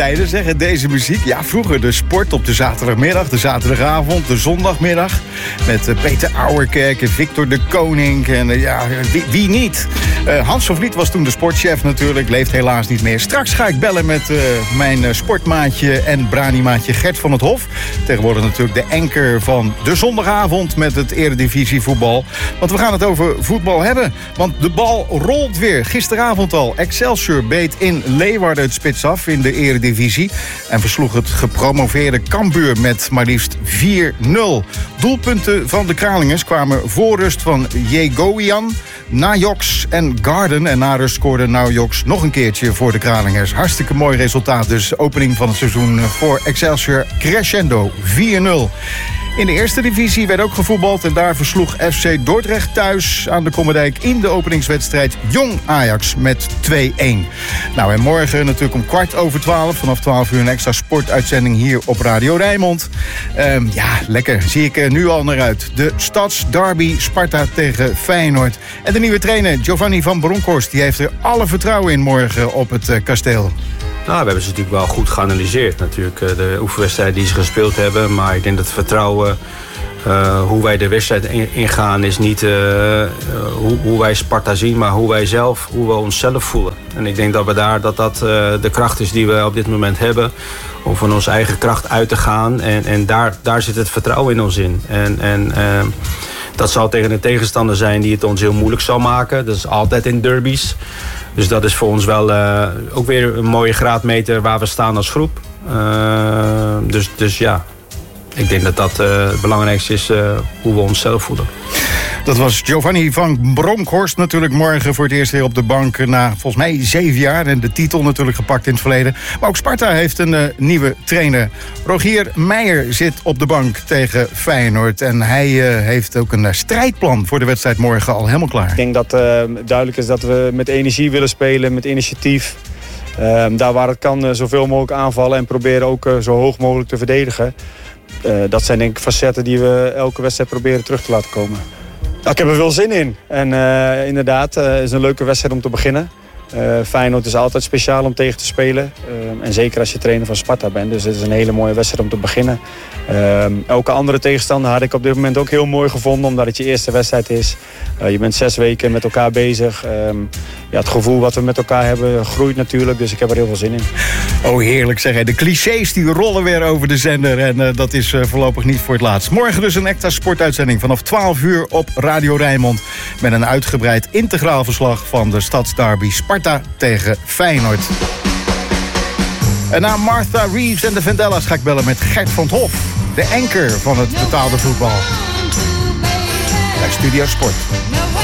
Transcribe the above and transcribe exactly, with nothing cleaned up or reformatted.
tijden zeggen deze muziek. Ja, vroeger de sport op de zaterdagmiddag, de zaterdagavond, de zondagmiddag. Met uh, Peter Ouwerkerk en Victor de Koning. En uh, ja, wie, wie niet? Uh, Hans van Vliet was toen de sportchef natuurlijk. Leeft helaas niet meer. Straks ga ik bellen met uh, mijn uh, sportmaatje en branimaatje Gert van het Hof. Tegenwoordig natuurlijk de anker van de zondagavond met het Eredivisie voetbal. Want we gaan het over voetbal hebben. Want de bal rolt weer. Gisteravond al. Excelsior beet in Leeuwarden het spits af in de Eredivisie. En versloeg het gepromoveerde Cambuur met maar liefst vier nul. Doelpunten van de Kralingers kwamen voor rust van Jegoian, Najoks en Garden. En na rust scoorde Najoks nog een keertje voor de Kralingers. Hartstikke mooi resultaat. Dus opening van het seizoen voor Excelsior crescendo. vier nul. In de eerste divisie werd ook gevoetbald en daar versloeg F C Dordrecht thuis aan de Kommerdijk in de openingswedstrijd Jong Ajax met twee een. Nou, en morgen natuurlijk om kwart over twaalf, vanaf twaalf uur een extra sportuitzending hier op Radio Rijnmond. Um, ja, lekker. Zie ik er nu al naar uit. De stadsderby Sparta tegen Feyenoord. En de nieuwe trainer Giovanni van Bronckhorst, die heeft er alle vertrouwen in morgen op het uh, kasteel. Nou, we hebben ze natuurlijk wel goed geanalyseerd. Natuurlijk de oefenwedstrijd die ze gespeeld hebben. Maar ik denk dat het vertrouwen, uh, hoe wij de wedstrijd ingaan, is niet uh, hoe, hoe wij Sparta zien, maar hoe wij zelf, hoe we onszelf voelen. En ik denk dat we daar dat dat uh, de kracht is die we op dit moment hebben. Om van onze eigen kracht uit te gaan. En, en daar, daar zit het vertrouwen in ons in. En, en uh, dat zal tegen een tegenstander zijn die het ons heel moeilijk zal maken. Dat is altijd in derbies. Dus dat is voor ons wel uh, ook weer een mooie graadmeter waar we staan als groep. Uh, dus, dus ja, ik denk dat dat uh, het belangrijkste is uh, hoe we onszelf voelen. Dat was Giovanni van Bronckhorst natuurlijk morgen voor het eerst weer op de bank na volgens mij zeven jaar. En de titel natuurlijk gepakt in het verleden. Maar ook Sparta heeft een uh, nieuwe trainer. Rogier Meijer zit op de bank tegen Feyenoord. En hij uh, heeft ook een uh, strijdplan voor de wedstrijd morgen al helemaal klaar. Ik denk dat uh, duidelijk is dat we met energie willen spelen, met initiatief. Uh, daar waar het kan uh, zoveel mogelijk aanvallen en proberen ook uh, zo hoog mogelijk te verdedigen. Uh, dat zijn denk ik facetten die we elke wedstrijd proberen terug te laten komen. Ik heb er veel zin in. En uh, inderdaad, het uh, is een leuke wedstrijd om te beginnen. Uh, Feyenoord is altijd speciaal om tegen te spelen. Uh, en zeker als je trainer van Sparta bent. Dus het is een hele mooie wedstrijd om te beginnen. Uh, elke andere tegenstander had ik op dit moment ook heel mooi gevonden. Omdat het je eerste wedstrijd is. Uh, je bent zes weken met elkaar bezig. Uh, ja, het gevoel wat we met elkaar hebben groeit natuurlijk. Dus ik heb er heel veel zin in. Oh, heerlijk zeg. De clichés die rollen weer over de zender. En uh, dat is uh, voorlopig niet voor het laatst. Morgen dus een extra sportuitzending vanaf twaalf uur op Radio Rijnmond. Met een uitgebreid integraal verslag van de stadsderby Sparta tegen Feyenoord. En na Martha Reeves en de Vandellas ga ik bellen met Gert van het Hof. De anker van het betaalde voetbal. Bij Studio Sport.